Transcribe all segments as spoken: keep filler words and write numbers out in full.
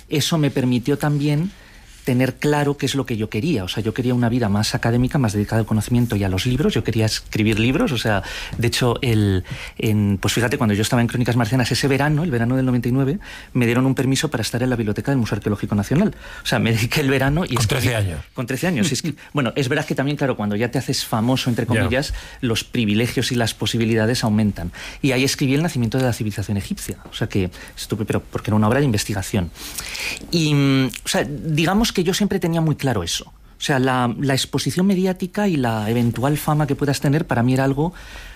eso me permitió también tener claro qué es lo que yo quería. O sea, yo quería una vida más académica, más dedicada al conocimiento y a los libros. Yo quería escribir libros. O sea, de hecho, el, en, pues fíjate, cuando yo estaba en Crónicas Marcianas ese verano, el verano del noventa y nueve, me dieron un permiso para estar en la biblioteca del Museo Arqueológico Nacional. O sea, me dediqué el verano y... Con escribí, trece años. Con trece años. Es que, bueno, es verdad que también, claro, cuando ya te haces famoso, entre comillas, yeah. los privilegios y las posibilidades aumentan. Y ahí escribí El nacimiento de la civilización egipcia. O sea, que estuve, pero porque era una obra de investigación. Y, o sea, digamos que yo siempre tenía muy claro eso. O sea, la, la exposición mediática y la eventual fama que puedas tener para mí era algo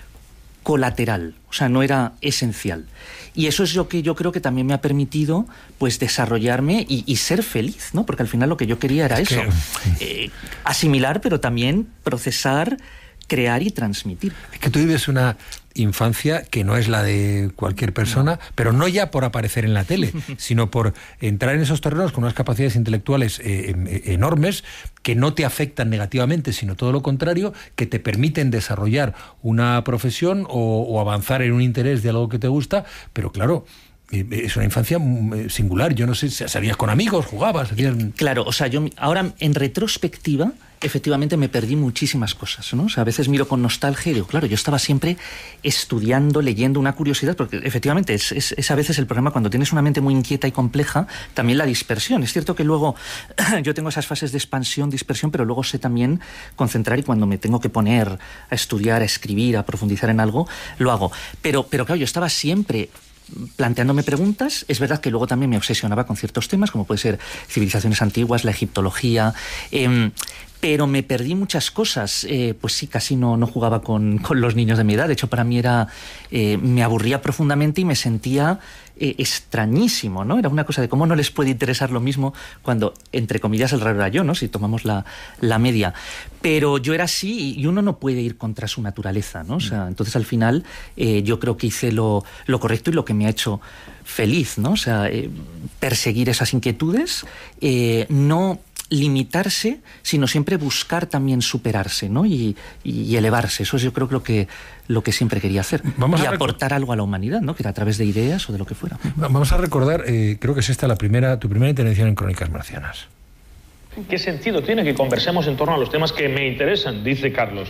colateral, o sea, no era esencial. Y eso es lo que yo creo que también me ha permitido, pues, desarrollarme y, y ser feliz, ¿no? Porque al final lo que yo quería era es eso, que... eh, asimilar, pero también procesar, crear y transmitir. Es que tú vives una infancia que no es la de cualquier persona, no. pero no ya por aparecer en la tele, sino por entrar en esos terrenos con unas capacidades intelectuales eh, eh, enormes que no te afectan negativamente, sino todo lo contrario, que te permiten desarrollar una profesión o, o avanzar en un interés de algo que te gusta, pero claro... Es una infancia singular. Yo no sé, ¿salías con amigos? ¿Jugabas? Hacías... Claro, o sea, yo ahora en retrospectiva efectivamente me perdí muchísimas cosas, ¿no? O sea, a veces miro con nostalgia y digo, claro, yo estaba siempre estudiando, leyendo, una curiosidad, porque efectivamente es, es, es a veces el problema cuando tienes una mente muy inquieta y compleja, también la dispersión. Es cierto que luego yo tengo esas fases de expansión, dispersión, pero luego sé también concentrar y cuando me tengo que poner a estudiar, a escribir, a profundizar en algo, lo hago. Pero, pero claro, yo estaba siempre... planteándome preguntas. Es verdad que luego también me obsesionaba con ciertos temas, como puede ser civilizaciones antiguas, la egiptología, eh, pero me perdí muchas cosas. Eh, pues sí, casi no, no jugaba con, con los niños de mi edad. De hecho, para mí era eh, me aburría profundamente y me sentía eh, extrañísimo, ¿no? Era una cosa de cómo no les puede interesar lo mismo cuando, entre comillas, el raro era yo, ¿no? Si tomamos la, la media. Pero yo era así y uno no puede ir contra su naturaleza, ¿no? O sea, entonces al final eh, yo creo que hice lo, lo correcto y lo que me ha hecho feliz, ¿no? O sea, eh, perseguir esas inquietudes, eh, no limitarse, sino siempre buscar también superarse, ¿no? Y, y elevarse. Eso es, yo creo, lo que, lo que siempre quería hacer. Vamos y a aportar algo a la humanidad, ¿no? Que era a través de ideas o de lo que fuera. Vamos a recordar, eh, creo que es esta la primera, tu primera intervención en Crónicas Marcianas. ¿Qué sentido tiene que conversemos en torno a los temas que me interesan? Dice Carlos.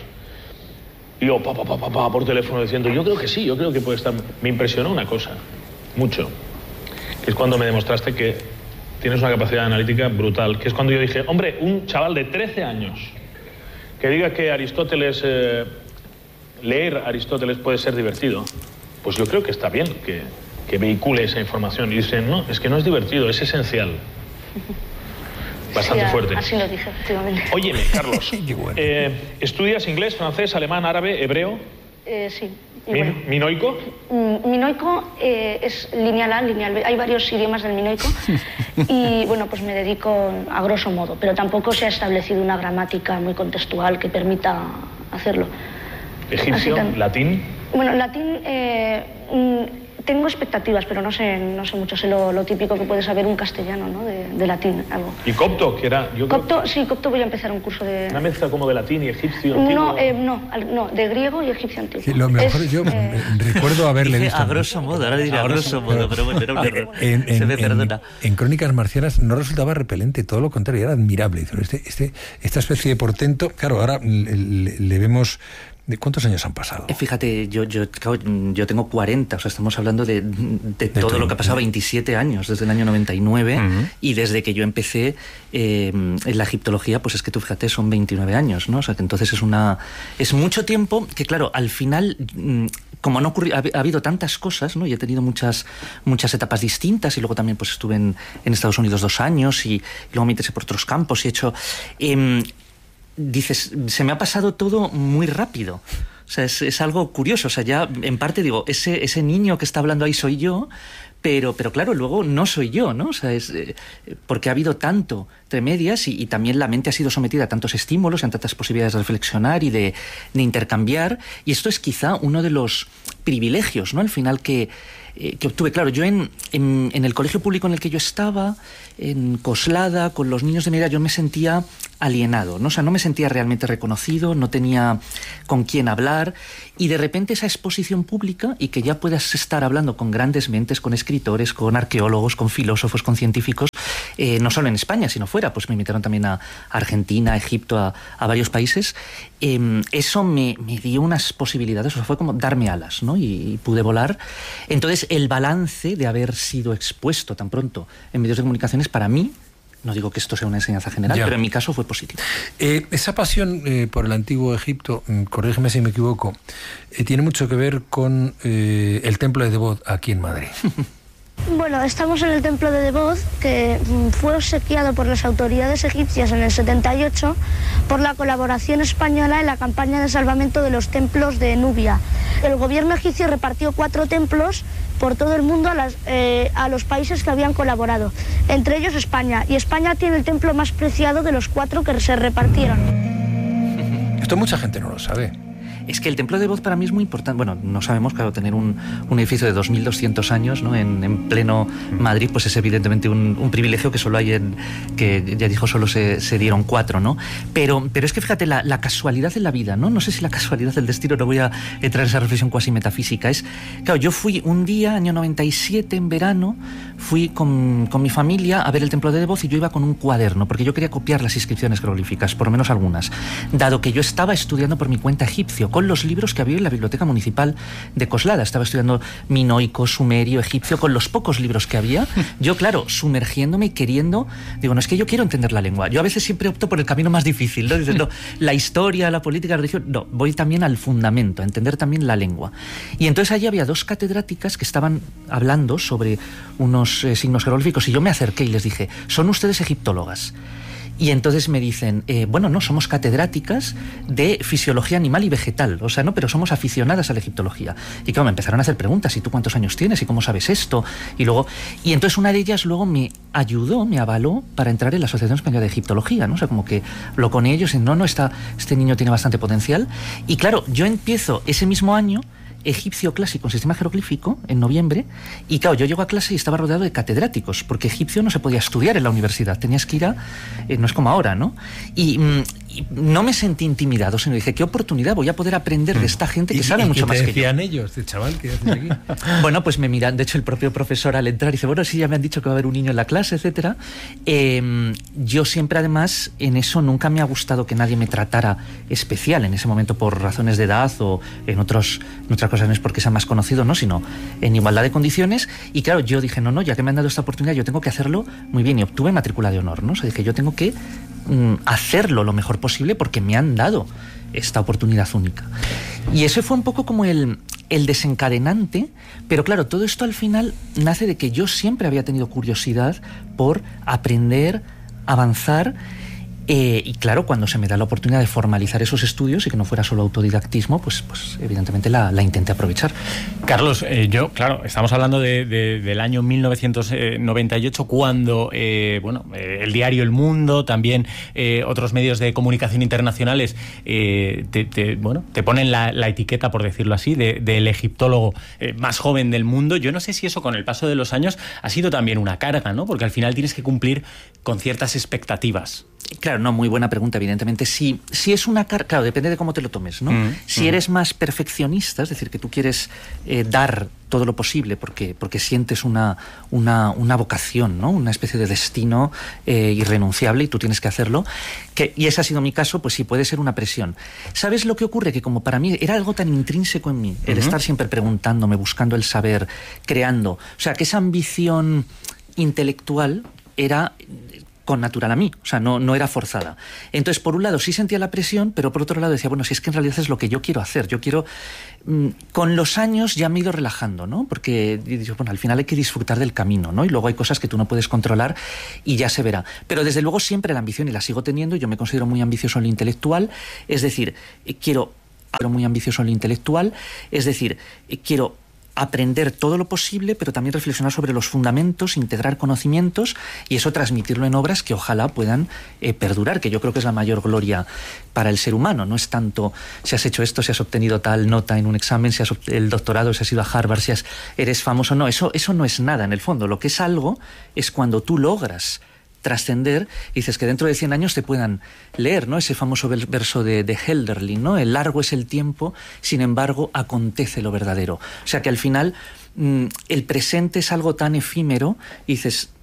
Y yo, pa, pa, pa, pa, pa, por teléfono diciendo, yo creo que sí, yo creo que puede estar... Me impresionó una cosa, mucho, que es cuando me demostraste que tienes una capacidad analítica brutal, que es cuando yo dije, hombre, un chaval de trece años que diga que Aristóteles, eh, leer Aristóteles puede ser divertido, pues yo creo que está bien que, que vehicule esa información. Y dicen, no, es que no es divertido, es esencial. Bastante sí, fuerte. Así lo dije, efectivamente. Óyeme, Carlos, eh, ¿estudias inglés, francés, alemán, árabe, hebreo? Eh, sí. Min, bueno, ¿Minoico? Minoico eh, es lineal A, lineal B. Hay varios idiomas del minoico. Y bueno, pues me dedico a grosso modo. Pero tampoco se ha establecido una gramática muy contextual que permita hacerlo. ¿Egipcio? Que, ¿latín? Bueno, latín... Eh, tengo expectativas, pero no sé, no sé mucho. Sé lo, lo típico que puede saber un castellano, ¿no? De, de latín, algo. ¿Y copto? Que era, yo copto, creo... sí, copto voy a empezar un curso de... ¿Una mezcla como de latín y egipcio? No, eh, no, no, de griego y egipcio antiguo. Sí, lo mejor es, yo eh... recuerdo haberle visto... A grosso modo, ahora diré a grosso modo, pero bueno, era un error. En, en, Se me perdona. En, en Crónicas Marcianas no resultaba repelente, todo lo contrario, era admirable. Este, este, esta especie de portento, claro, ahora le, le, le vemos... ¿De cuántos años han pasado? Fíjate, yo, yo, yo tengo cuarenta, o sea, estamos hablando de, de, de todo lo que ha pasado, veintisiete años, desde el año noventa y nueve, uh-huh. Y desde que yo empecé eh, en la egiptología, pues es que tú fíjate, son veintinueve años, ¿no? O sea, que entonces es una es mucho tiempo que, claro, al final, como no ocurrió, ha, ha habido tantas cosas, ¿no? Y he tenido muchas muchas etapas distintas, y luego también pues estuve en, en Estados Unidos dos años, y, y luego me interesé por otros campos, y he hecho... Eh, dices, se me ha pasado todo muy rápido. O sea, es, es algo curioso. O sea, ya en parte digo, ese, ese niño que está hablando ahí soy yo, pero, pero claro, luego no soy yo, ¿no? O sea, es eh, porque ha habido tanto entre medias y, y también la mente ha sido sometida a tantos estímulos, a tantas posibilidades de reflexionar y de, de intercambiar. Y esto es quizá uno de los privilegios, ¿no? Al final que... Eh, que obtuve, claro, yo en, en, en el colegio público en el que yo estaba, en Coslada, con los niños de mi edad, yo me sentía alienado, ¿no? O sea, no me sentía realmente reconocido, no tenía con quién hablar, y de repente esa exposición pública, y que ya puedas estar hablando con grandes mentes, con escritores, con arqueólogos, con filósofos, con científicos, eh, no solo en España, sino fuera, pues me invitaron también a Argentina, a Egipto, a, a varios países. Eh, eso me, me dio unas posibilidades, o sea, fue como darme alas, ¿no? Y, y pude volar. Entonces, el balance de haber sido expuesto tan pronto en medios de comunicaciones, para mí, no digo que esto sea una enseñanza general, ya. pero en mi caso fue positivo. Eh, esa pasión eh, por el antiguo Egipto, corrígeme si me equivoco, eh, tiene mucho que ver con eh, el templo de Devot aquí en Madrid. Bueno, estamos en el templo de Devot, que fue obsequiado por las autoridades egipcias en el setenta y ocho por la colaboración española en la campaña de salvamento de los templos de Nubia. El gobierno egipcio repartió cuatro templos por todo el mundo a, las, eh, a los países que habían colaborado, entre ellos España. Y España tiene el templo más preciado de los cuatro que se repartieron. Esto mucha gente no lo sabe. Es que el templo de Devot para mí es muy importante. Bueno, no sabemos, claro, tener un, un edificio de dos mil doscientos años, ¿no? en, en pleno Madrid, pues es evidentemente un, un privilegio que solo hay en, que ya dijo, solo se, se dieron cuatro, ¿no? Pero, pero es que fíjate, la, la casualidad de la vida, ¿no? No sé si la casualidad del destino, no voy a entrar en esa reflexión cuasi metafísica. Es, claro, yo fui un día, año noventa y siete, en verano, fui con, con mi familia a ver el templo de Devot y yo iba con un cuaderno, porque yo quería copiar las inscripciones jeroglíficas, por lo menos algunas, dado que yo estaba estudiando por mi cuenta egipcio, con los libros que había en la biblioteca municipal de Coslada. Estaba estudiando minoico, sumerio, egipcio, con los pocos libros que había. Yo, claro, sumergiéndome y queriendo, digo, no, es que yo quiero entender la lengua. Yo a veces siempre opto por el camino más difícil, ¿no? Dices, no, la historia, la política, la religión, no, voy también al fundamento, a entender también la lengua. Y entonces allí había dos catedráticas que estaban hablando sobre unos eh, signos jeroglíficos y yo me acerqué y les dije, ¿son ustedes egiptólogas? Y entonces me dicen, eh, bueno, no, somos catedráticas de fisiología animal y vegetal, o sea, no, pero somos aficionadas a la egiptología. Y claro, me empezaron a hacer preguntas, ¿y tú cuántos años tienes? ¿Y cómo sabes esto? Y luego, y entonces una de ellas luego me ayudó, me avaló para entrar en la Asociación Española de Egiptología, ¿no? O sea, como que lo con ellos, y no, no, está, este niño tiene bastante potencial. Y claro, yo empiezo ese mismo año egipcio clásico en sistema jeroglífico en noviembre, y claro, yo llego a clase y estaba rodeado de catedráticos, porque egipcio no se podía estudiar en la universidad, tenías que ir a, eh, no es como ahora, ¿no? Y, mm, y no me sentí intimidado, sino dije, qué oportunidad, voy a poder aprender de esta gente que ¿Y, sabe y mucho qué más te que yo. decían ellos, de chaval, ¿qué haces aquí? Bueno, pues me miran, de hecho el propio profesor al entrar dice, bueno, sí, ya me han dicho que va a haber un niño en la clase, etcétera. Eh, yo siempre, además, en eso nunca me ha gustado que nadie me tratara especial en ese momento por razones de edad o en, otros, en otras cosas, no es porque sea más conocido, no, sino en igualdad de condiciones. Y claro, yo dije, no, no, ya que me han dado esta oportunidad, yo tengo que hacerlo muy bien, y obtuve matrícula de honor, ¿no? O sea, dije, yo tengo que mm, hacerlo lo mejor posible porque me han dado esta oportunidad única. Y eso fue un poco como el, el desencadenante, pero claro, todo esto al final nace de que yo siempre había tenido curiosidad por aprender, avanzar. Eh, y claro, cuando se me da la oportunidad de formalizar esos estudios y que no fuera solo autodidactismo, pues, pues evidentemente la, la intenté aprovechar. Carlos, eh, yo, claro, estamos hablando de, de, del año mil novecientos noventa y ocho, cuando eh, bueno, eh, el diario El Mundo, también eh, otros medios de comunicación internacionales eh, te, te, bueno, te ponen la, la etiqueta, por decirlo así, de, del egiptólogo eh, más joven del mundo. Yo no sé si eso con el paso de los años ha sido también una carga, ¿no? Porque al final tienes que cumplir con ciertas expectativas. Claro, no, muy buena pregunta, evidentemente. Si, si es una carga, claro, depende de cómo te lo tomes, ¿no? Mm, si mm. eres más perfeccionista, es decir, que tú quieres eh, dar todo lo posible porque, porque sientes una, una, una vocación, ¿no? Una especie de destino eh, irrenunciable y tú tienes que hacerlo, que, y ese ha sido mi caso, pues sí puede ser una presión. ¿Sabes lo que ocurre? Que como para mí era algo tan intrínseco en mí, el uh-huh. estar siempre preguntándome, buscando el saber, creando, o sea, que esa ambición intelectual era con natural a mí, o sea, no, no era forzada. Entonces, por un lado sí sentía la presión, pero por otro lado decía, bueno, si es que en realidad es lo que yo quiero hacer, yo quiero... Mmm, con los años ya me he ido relajando, ¿no? Porque, bueno, al final hay que disfrutar del camino, ¿no? Y luego hay cosas que tú no puedes controlar y ya se verá. Pero desde luego siempre la ambición, y la sigo teniendo, yo me considero muy ambicioso en lo intelectual, es decir, quiero... muy ambicioso en lo intelectual, es decir, quiero... aprender todo lo posible, pero también reflexionar sobre los fundamentos, integrar conocimientos y eso transmitirlo en obras que ojalá puedan eh, perdurar, que yo creo que es la mayor gloria para el ser humano. No es tanto si has hecho esto, si has obtenido tal nota en un examen, si has el doctorado, si has ido a Harvard, si has, eres famoso. No, eso, eso no es nada en el fondo. Lo que es algo es cuando tú logras trascender y dices que dentro de cien años te puedan leer, ¿no? Ese famoso verso de, de Hölderlin, ¿no? El largo es el tiempo, sin embargo acontece lo verdadero. O sea que al final mmm, el presente es algo tan efímero y dices,